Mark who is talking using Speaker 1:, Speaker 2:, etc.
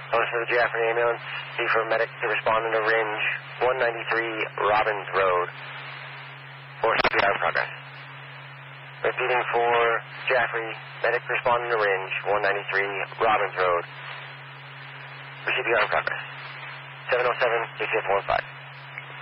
Speaker 1: Most of the Jaffrey ambulance, C for medic to respond into range 193 Robbins Road. For CPR in progress. Repeating for Jaffrey, medic responding to range 193 Robbins Road. For CPR in progress. 707 KCF 15.